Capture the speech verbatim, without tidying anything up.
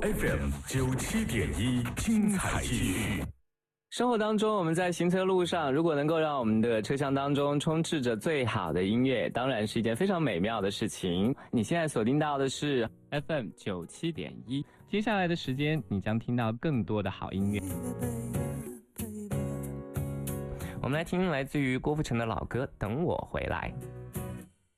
F M 九七点一，精彩继续。 生活当中，我们在行车路上，如果能够让我们的车厢当中充斥着最好的音乐，当然是一件非常美妙的事情。你现在锁定到的是 F M 九七点一，接下来的时间你将听到更多的好音乐。我们来听来自于郭富城的老歌《等我回来》。